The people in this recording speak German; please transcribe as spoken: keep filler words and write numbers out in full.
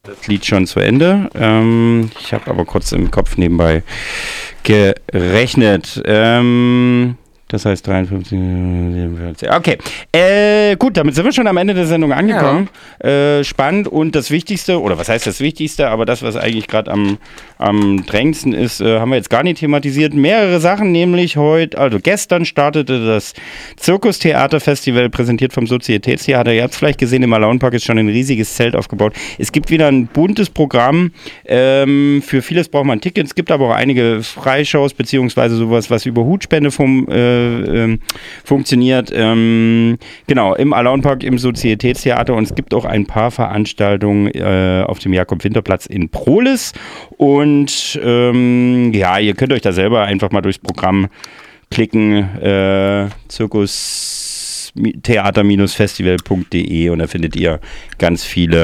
das Lied schon zu Ende. Ähm, ich habe aber kurz im Kopf nebenbei gerechnet. Ähm, das heißt dreiundfünfzig. Okay, äh, gut, damit sind wir schon am Ende der Sendung angekommen. Ja. Äh, spannend und das Wichtigste, oder was heißt das Wichtigste, aber das, was eigentlich gerade am, am drängendsten ist, äh, haben wir jetzt gar nicht thematisiert. Mehrere Sachen, nämlich heute, also gestern startete das Zirkustheaterfestival, präsentiert vom Sozietätstheater. Ihr habt es vielleicht gesehen, im Alaunpark ist schon ein riesiges Zelt aufgebaut. Es gibt wieder ein buntes Programm. Ähm, für vieles braucht man Tickets. Es gibt aber auch einige Freishows, beziehungsweise sowas, was über Hutspende vom äh, äh, funktioniert. Ähm, genau, im Alaunpark, im Sozietätstheater, und es gibt auch ein paar Veranstaltungen äh, auf dem Jakob-Winter-Platz in Prohlis. Und ähm, ja, ihr könnt euch da selber einfach mal durchs Programm klicken, äh, Zirkus Theater Festival punkt de, und da findet ihr ganz viele